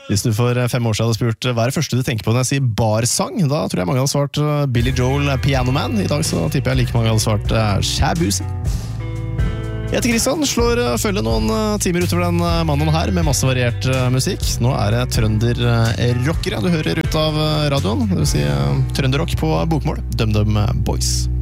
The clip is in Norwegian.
Hvis du for 5 år siden hadde spurt hva det første du tenker på når jeg sier barsang, da tror jeg mange hadde svart Billy Joel, Piano Man. I dag så tipper jeg like mange hadde svart Shabuzi. Jeg heter Kristian, slår følge noen timer utover den mannen her med masse variert musikk. Nå det trønderrockere du hører ut av radioen, det vil si trønderrock på bokmål, DumDum Boys.